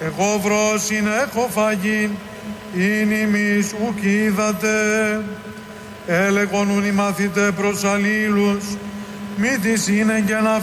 εγώ βρόσιν έχω φαγήν, ειν ημείς ουκ είδατε. Έλεγον ουν οι μαθηταί προς αλλήλους, μη τις είναι και να